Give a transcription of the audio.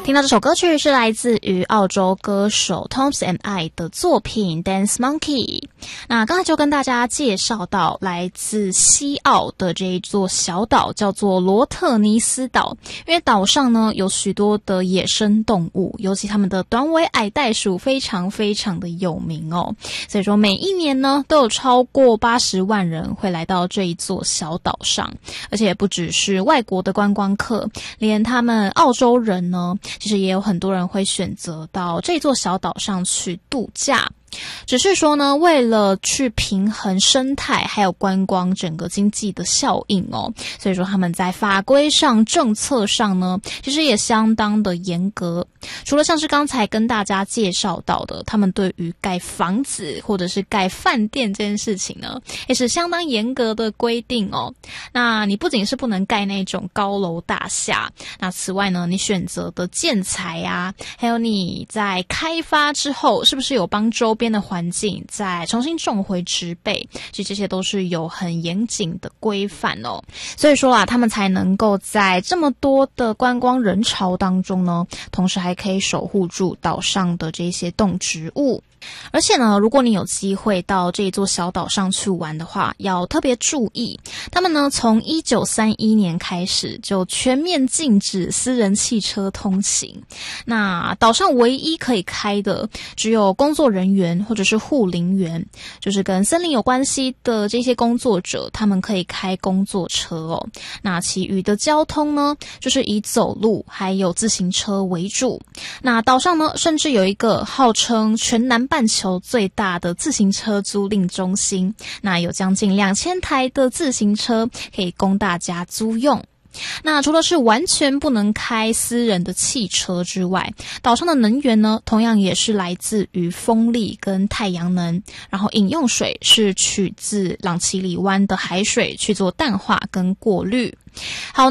听到这首歌曲是来自于澳洲歌手 Toms and I 的作品 Dance Monkey。 那刚才就跟大家介绍到来自西澳的这一座小岛叫做罗特尼斯岛，因为岛上呢有许多的野生动物，尤其他们的短尾矮袋鼠非常非常的有名哦，所以说每一年呢都有超过80万人会来到这一座小岛上，而且也不只是外国的观光客，连他们澳洲人呢其实也有很多人会选择到这座小岛上去度假。只是说呢，为了去平衡生态还有观光整个经济的效应哦，所以说他们在法规上政策上呢其实也相当的严格。除了像是刚才跟大家介绍到的，他们对于盖房子或者是盖饭店这件事情呢也是相当严格的规定哦。那你不仅是不能盖那种高楼大厦，那此外呢你选择的建材啊，还有你在开发之后是不是有帮周边的环境再重新种回植被，其实这些都是有很严谨的规范哦。所以说啊，他们才能够在这么多的观光人潮当中呢，同时还可以守护住岛上的这些动植物。而且呢，如果你有机会到这座小岛上去玩的话，要特别注意，他们呢从1931年开始就全面禁止私人汽车通行。那岛上唯一可以开的只有工作人员或者是护林员，就是跟森林有关系的这些工作者，他们可以开工作车哦。那其余的交通呢，就是以走路还有自行车为主。那岛上呢，甚至有一个号称全南半球最大的自行车租赁中心，那有将近2000台的自行车可以供大家租用。那除了是完全不能开私人的汽车之外，岛上的能源呢，同样也是来自于风力跟太阳能，然后饮用水是取自朗奇里湾的海水去做淡化跟过滤。好。